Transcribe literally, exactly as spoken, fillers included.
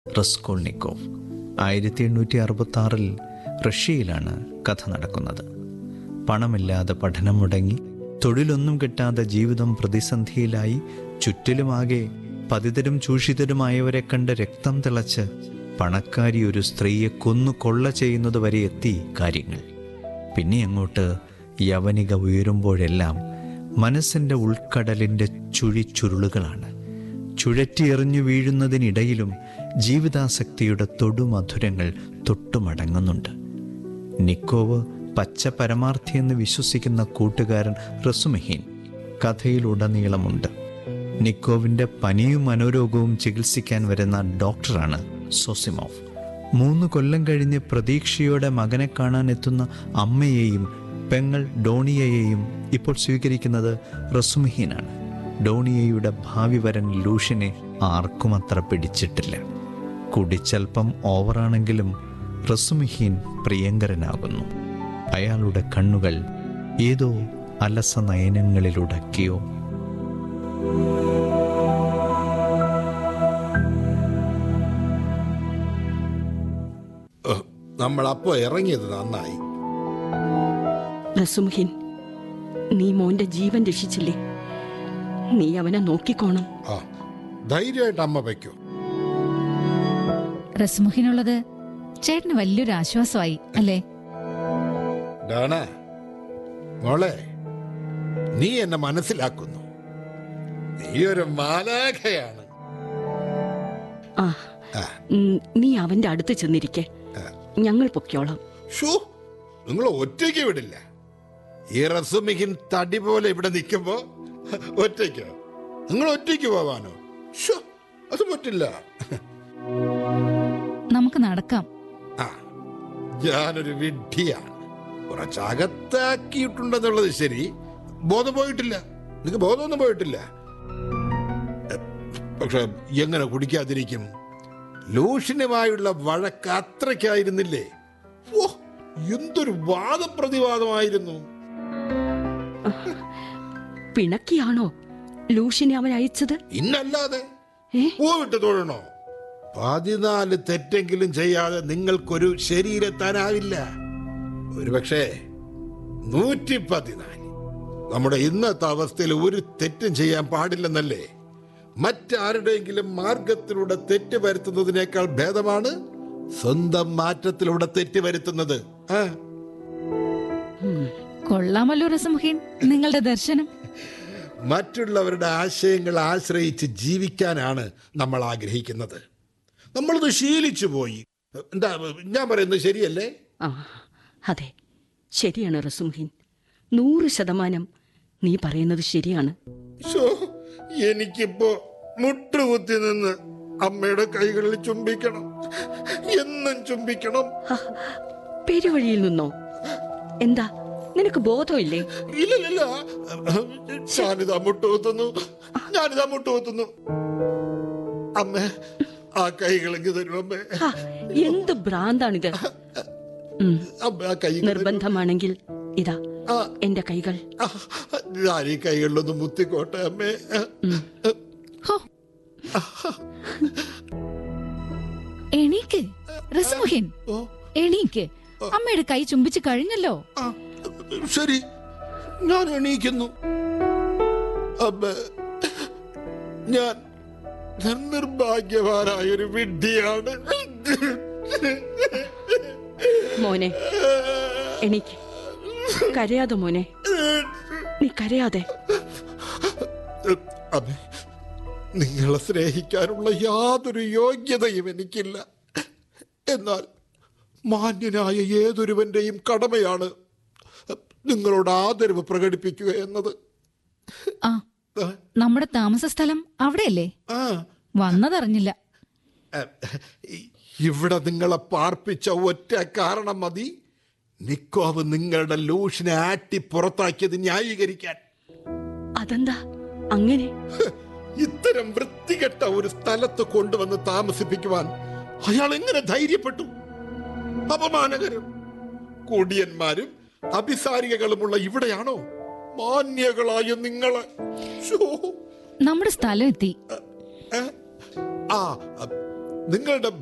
Raskolnikov. ആയിരത്തി എണ്ണൂറ്റി അറുപത്തി ആറിൽ റഷ്യയിലാണ് കഥ നടക്കുന്നത്. പണമില്ലാതെ പഠനം മുടങ്ങി, തൊഴിലൊന്നും കിട്ടാതെ ജീവിതം പ്രതിസന്ധിയിലായി, ചുറ്റിലുമാകെ പതിതരും ചൂഷിതരുമായവരെ കണ്ട് രക്തം തിളച്ച് പണക്കാരി ഒരു സ്ത്രീയെ കൊന്നു കൊള്ള ചെയ്യുന്നത് വരെ എത്തി കാര്യങ്ങൾ. പിന്നെ അങ്ങോട്ട് യവനിക ഉയരുമ്പോഴെല്ലാം മനസ്സിൻ്റെ ഉൾക്കടലിൻ്റെ ചുഴിച്ചുരുളുകളാണ്. ചുഴറ്റിയെറിഞ്ഞു വീഴുന്നതിനിടയിലും ജീവിതാസക്തിയുടെ തൊടുമധുരങ്ങൾ തൊട്ടുമടങ്ങുന്നുണ്ട്. നിക്കോവ് പച്ച പരമാർത്ഥിയെന്ന് വിശ്വസിക്കുന്ന കൂട്ടുകാരൻ റസുമഹീൻ കഥയിലുടനീളമുണ്ട്. നിക്കോവിൻ്റെ പനിയും മനോരോഗവും ചികിത്സിക്കാൻ വരുന്ന ഡോക്ടറാണ് സോസിമോവ്. മൂന്ന് കൊല്ലം കഴിഞ്ഞ് പ്രതീക്ഷയോടെ മകനെ കാണാൻ എത്തുന്ന അമ്മയെയും പെങ്ങൾ ഡോണിയയെയും ഇപ്പോൾ സ്വീകരിക്കുന്നത് റസുമഹീനാണ്. ഡോണിയയുടെ ഭാവി വരൻ ലൂഷ്യനെ ആർക്കും അത്ര പിടിച്ചിട്ടില്ല. കുടിച്ചൽപ്പം ഓവറാണെങ്കിലും റസുമഹീൻ പ്രിയങ്കരനാകുന്നു. അയാളുടെ കണ്ണുകൾ ഏതോ അലസ നയനങ്ങളിലുടക്കിയോ. നമ്മൾ അപ്പോ ഇറങ്ങിയത് നന്നായി. റസുമഹീൻ, നീ മോന്റെ ജീവൻ രക്ഷിച്ചില്ലേ? നീ അവനെ നോക്കിക്കോണം. ആ, ധൈര്യമായിട്ട് അമ്മ വയ്ക്കൂ. റസുമഹീനുള്ളത് ചേട്ടന് വലിയൊരു ആശ്വാസമായി അല്ലേ? ഡാണ മോളെ, നീ എന്നെ മനസ്സിലാക്കുന്നു. നീ ഒരു മാലാഖയാണ്. ആ, നീ അവന്റെ അടുത്ത് ചെന്നിരിക്കെ, ഞങ്ങൾ പൊക്കോളാം. ഷോ, നിങ്ങൾ ഒറ്റയ്ക്ക് വിടില്ല. ഈ റസുമഹീൻ തടി പോലെ ഇവിടെ നിൽക്കുമ്പോ ഒറ്റയ്ക്കോ? നിങ്ങൾ ഒറ്റയ്ക്ക് പോവാനോ? ഷോ, അത് പറ്റില്ല. നമുക്ക് നടക്കാം. ആ, ഞാനൊരു വിഡ്ഢിയാണ്. കുറച്ചകത്താക്കിയിട്ടുണ്ടെന്നുള്ളത് ശരി, ബോധം പോയിട്ടില്ല. നിങ്ങൾക്ക് ബോധമൊന്നും പോയിട്ടില്ല. പക്ഷെ എങ്ങനെ കുടിക്കാതിരിക്കും? ലൂഷ്യനുമായുള്ള വഴക്ക് അത്രയ്ക്കായിരുന്നില്ലേ? ഓ, എന്തൊരു വാദപ്രതിവാദമായിരുന്നു. പിണക്കിയാണോ ലൂഷ്യനെ അവൻ അയച്ചത്? ഇന്നല്ലാതെ പോയിട്ട് തൊഴണോ? പതിനാല് തെറ്റെങ്കിലും ചെയ്യാതെ നിങ്ങൾക്കൊരു ശരീരത്താനാവില്ല. ഒരുപക്ഷെ നൂറ്റി പതിനാല്. നമ്മുടെ ഇന്നത്തെ അവസ്ഥയിൽ ഒരു തെറ്റും ചെയ്യാൻ പാടില്ലെന്നല്ലേ? മറ്റാരുടെയെങ്കിലും മാർഗത്തിലൂടെ തെറ്റ് വരുത്തുന്നതിനേക്കാൾ ഭേദമാണ് സ്വന്തം മാറ്റത്തിലൂടെ തെറ്റ് വരുത്തുന്നത്. കൊള്ളാമല്ലോ റസുമഹീൻ നിങ്ങളുടെ ദർശനം. മറ്റുള്ളവരുടെ ആശയങ്ങൾ ആശ്രയിച്ച് ജീവിക്കാനാണ് നമ്മൾ ആഗ്രഹിക്കുന്നത്. നമ്മളത് ശീലിച്ചു പോയി. എന്താ ഞാൻ പറയുന്നത് ശരിയല്ലേ? ആ, അതെ, ശരിയാണ് റസുമഹീൻ. നൂറ് ശതമാനം നീ പറയുന്നത് ശരിയാണ്. എനിക്കിപ്പോ മുട്ടുകുത്തി നിന്ന് അമ്മയുടെ കൈകളിൽ ചുംബിക്കണം, എന്നും ചുംബിക്കണം. പെരുവഴിയിൽ നിന്നോ? എന്താ, നിനക്ക് ബോധമില്ലേ? ഇല്ലല്ല, ഞാനിതാ മുട്ടുകുത്തുന്നു, ഞാനിതാ മുട്ടുകുത്തുന്നു. അമ്മ, ആ കൈകളെങ്കിൽ തരും അമ്മേ. എന്ത് ഭ്രാന്താണിത്? നിർബന്ധമാണെങ്കിൽ ഇതാ എന്റെ കൈകൾ. ഞാൻ ഈ കൈകളിലൊന്ന് മുത്തിക്കോട്ടെ അമ്മേ. എണീക്ക് റസുമഹീൻ, എണീക്ക്. അമ്മയുടെ കൈ ചുംബിച്ചു കഴിഞ്ഞല്ലോ. ശരി, ഞാൻ എണീക്കുന്നു. അമ്മ, ഞാൻ നിർഭാഗ്യവാനായൊരു വിഡ്ഢിയാണ്. മോനെ, എണീക്ക്. കരയാതെ മോനെ, നീ കരയാതെ. അമ്മേ, നിങ്ങളെ സ്നേഹിക്കാനുള്ള യാതൊരു യോഗ്യതയും എനിക്കില്ല. എന്നാൽ മാന്യനായ ഏതൊരുവന്റെയും കടമയാണ് നിങ്ങളോട് ആദരവ് പ്രകടിപ്പിക്കുക എന്നത്. ആ, നമ്മുടെ താമസ സ്ഥലം അവിടെയല്ലേ? വന്നതറിഞ്ഞില്ല. ഇവിടെ നിങ്ങളെ പാർപ്പിച്ച ഒറ്റ കാരണം മതി നിക്കോവ് നിങ്ങളുടെ ലൂഷ്യനെ ആട്ടി പുറത്താക്കിയത് ന്യായീകരിക്കാൻ. അതെന്താ അങ്ങനെ? ഇത്തരം വൃത്തികെട്ട ഒരു സ്ഥലത്ത് കൊണ്ടുവന്ന് താമസിപ്പിക്കുവാൻ അയാൾ എങ്ങനെ ധൈര്യപ്പെട്ടു? അപമാനകരം. കുടിയന്മാരും അഭിസാരികകളുമുള്ള ഇവിടെയാണോ മാന്യകളായ നിങ്ങളെ? നമ്മുടെ സ്ഥലം എത്തി. ആ, നിങ്ങളുടെ